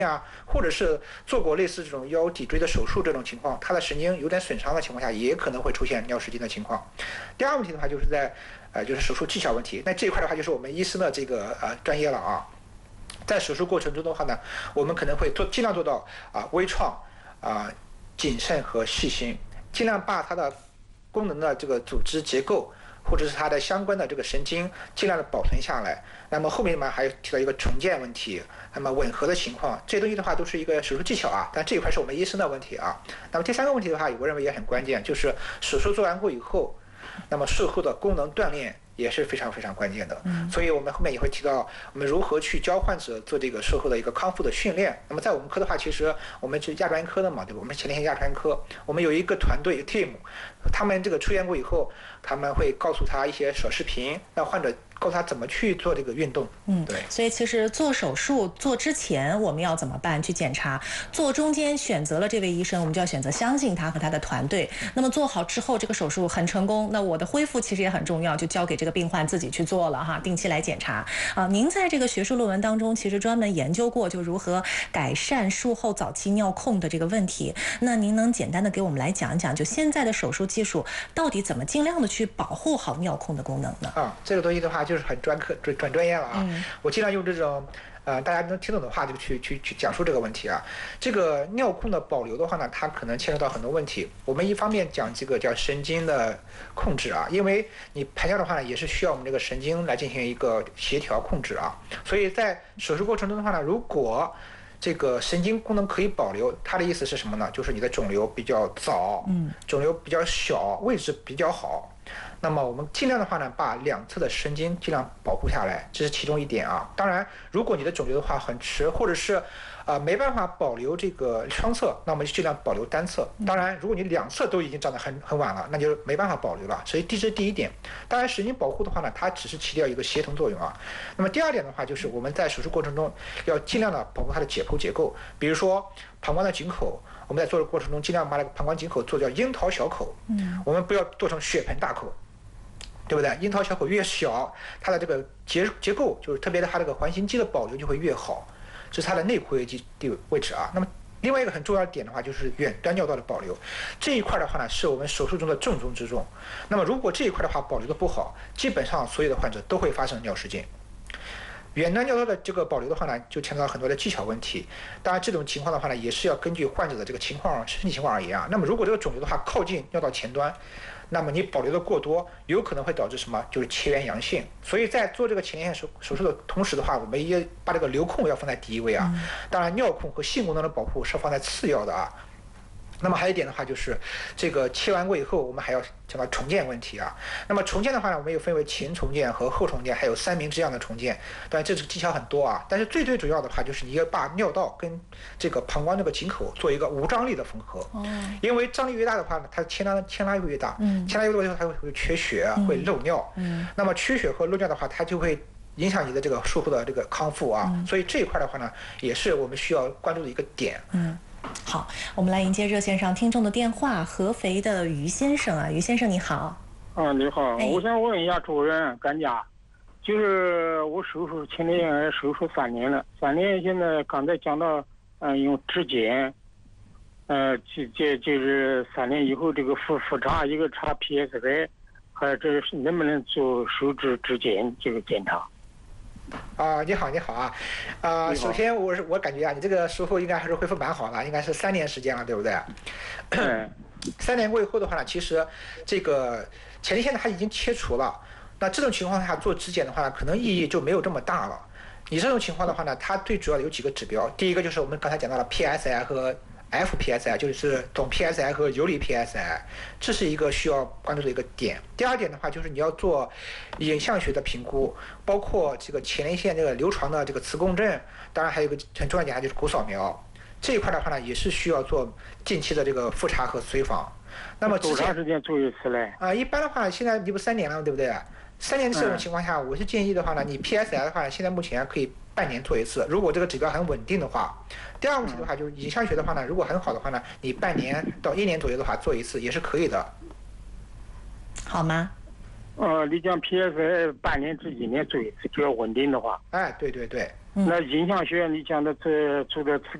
啊，或者是做过类似这种腰脊椎的手术这种情况，它的神经有点损伤的情况下，也可能会出现尿失禁的情况。第二个问题的话，就是就是手术技巧问题。那这一块的话，就是我们医生的这个专业了啊。在手术过程中的话呢，我们可能会尽量做到微创谨慎和细心，尽量把它的功能的这个组织结构或者是它的相关的这个神经尽量的保存下来。那么后面嘛还提到一个重建问题，那么吻合的情况，这些东西的话都是一个手术技巧啊，但这一块是我们医生的问题啊。那么第三个问题的话，我认为也很关键，就是手术做完过以后，那么术后的功能锻炼也是非常非常关键的。所以我们后面也会提到我们如何去教患者做这个术后的一个康复的训练。那么在我们科的话，其实我们是亚专科的嘛，对吧？我们前列腺亚专科，我们有一个团队 team， 他们这个出院过以后，他们会告诉他一些小视频，让患者告诉他怎么去做这个运动。对。 所以其实做手术做之前我们要怎么办？去检查。做中间选择了这位医生，我们就要选择相信他和他的团队。那么做好之后，这个手术很成功，那我的恢复其实也很重要，就交给这个病患自己去做了哈，定期来检查啊。您在这个学术论文当中其实专门研究过，就如何改善术后早期尿控的这个问题。那您能简单的给我们来讲一讲，就现在的手术技术到底怎么尽量的去保护好尿控的功能呢？ 这个东西的话就是很专业了啊。我尽量用这种大家能听懂的话就去讲述这个问题啊。这个尿控的保留的话呢，它可能牵扯到很多问题。我们一方面讲这个叫神经的控制啊，因为你排尿的话呢，也是需要我们这个神经来进行一个协调控制啊。所以在手术过程中的话呢，如果这个神经功能可以保留，它的意思是什么呢？就是你的肿瘤比较早，肿瘤比较小，位置比较好。那么我们尽量的话呢，把两侧的神经尽量保护下来，这是其中一点啊。当然，如果你的肿瘤的话很迟，或者是没办法保留这个双侧，那我们就尽量保留单侧。当然，如果你两侧都已经长得很晚了，那就没办法保留了。所以这是第一点。当然，神经保护的话呢，它只是起到一个协同作用啊。那么第二点的话，就是我们在手术过程中要尽量的保护它的解剖结构，比如说膀胱的颈口，我们在做的过程中尽量把那个膀胱颈口做叫樱桃小口，我们不要做成血盆大口。对不对？樱桃小口越小，它的这个结构就是特别的，它这个环形肌的保留就会越好，这是它的内括约肌位置啊。那么另外一个很重要的点的话，就是远端尿道的保留，这一块的话呢，是我们手术中的重中之重。那么如果这一块的话保留的不好，基本上所有的患者都会发生尿失禁。远端尿道的这个保留的话呢，就牵扯到很多的技巧问题。当然，这种情况的话呢，也是要根据患者的这个情况、身体情况而言啊。那么，如果这个肿瘤的话靠近尿道前端，那么你保留的过多，有可能会导致什么？就是切缘阳性。所以在做这个前列腺手术的同时的话，我们也把这个瘤控要放在第一位啊。当然，尿控和性功能的保护是放在次要的啊。那么还有一点的话，就是这个切完过以后，我们还要讲到重建问题啊。那么重建的话呢，我们又分为前重建和后重建，还有三明治样的重建。当然，这技巧很多啊。但是最主要的话，就是你要把尿道跟这个膀胱这个颈口做一个无张力的缝合。因为张力越大的话呢，它牵拉会越大。牵拉越多的话，它会缺血，会漏尿。那么缺血和漏尿的话，它就会影响你的这个术后的这个康复啊。所以这一块的话呢，也是我们需要关注的一个点。 好，我们来迎接热线上听众的电话，合肥的于先生啊，于先生你好。 你好，我想问一下主任专家，就是我手术前列腺癌手术3年了，3年现在刚才讲到，用指检，就是3年以后这个复查一个查 PSA， 还有这是能不能做手指指检这个检查？ 你好啊，首先我感觉啊，你这个术后应该还是恢复蛮好的，应该是3年时间了，对不对？3年过以后的话呢，其实这个前列腺它已经切除了，那这种情况下做指检的话呢，可能意义就没有这么大了。你这种情况的话呢，它最主要的有几个指标，第一个就是我们刚才讲到了 PSI 和FPSI， 就是总 PSI 和游离 PSI， 这是一个需要关注的一个点。第二点的话，就是你要做影像学的评估，包括这个前列腺这个流传的这个磁共振，当然还有一个很重要的检查就是骨扫描。这一块的话呢，也是需要做近期的这个复查和随访。那么多长时间做一次嘞？ 一般的话，现在你不3年了，对不对？3年这种情况下，我是建议的话呢，你 PSI 的话，现在目前可以半年做一次。如果这个指标很稳定的话，第二个问题的话就是影像学的话呢，如果很好的话呢，你半年到1年左右的话做一次也是可以的， 好吗？ 你讲 PSI 半年至1年做一次，只要稳定的话。 对。 那影像学院你讲的这做的磁